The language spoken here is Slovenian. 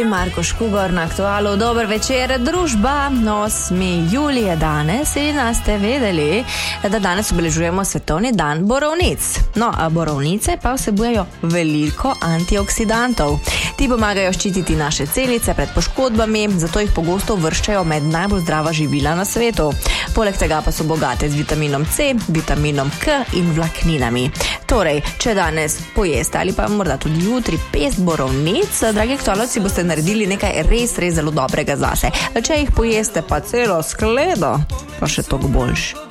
Marko Škugar na Aktualu. Dober večer, družba. 8. julij je danes in ste vedeli, da danes obeležujemo svetovni dan borovnic. No, a borovnice pa vsebujejo veliko antioksidantov. Ti pomagajo ščititi naše celice pred poškodbami, zato jih pogosto uvrščajo med najbolj zdrava živila na svetu. Poleg tega pa so bogate z vitaminom C, vitaminom K in vlakninami. Torej, če danes pojeste ali pa morda tudi jutri pest borovnic, dragi aktualovci, boste naredili nekaj res zelo dobrega zase. Če jih pojeste pa celo skledo, pa še toliko boljše.